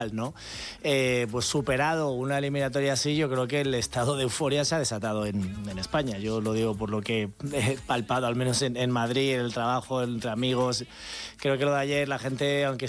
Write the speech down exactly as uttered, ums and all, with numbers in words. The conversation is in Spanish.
¿no? Eh, pues superado una eliminatoria así, yo creo que el estado de euforia se ha desatado en, en España. Yo lo digo por lo que he palpado, al menos en, en Madrid, en el trabajo, entre amigos. Creo que lo de ayer, la gente, aunque